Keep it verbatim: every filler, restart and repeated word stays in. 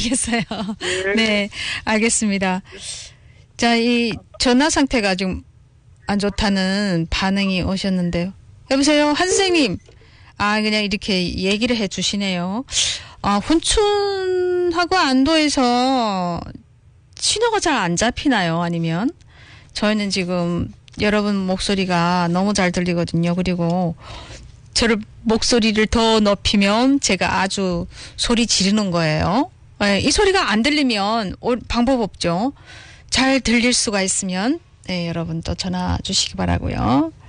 하시겠어요? 네. 네, 알겠습니다. 자, 이 전화 상태가 좀 안 좋다는 반응이 오셨는데요. 여보세요, 한 선생님. 아, 그냥 이렇게 얘기를 해 주시네요. 아, 훈춘하고 안도에서 신호가 잘 안 잡히나요? 아니면? 저희는 지금 여러분 목소리가 너무 잘 들리거든요. 그리고 저를 목소리를 더 높이면 제가 아주 소리 지르는 거예요. 네, 이 소리가 안 들리면 방법 없죠. 잘 들릴 수가 있으면 네, 여러분 또 전화 주시기 바라고요.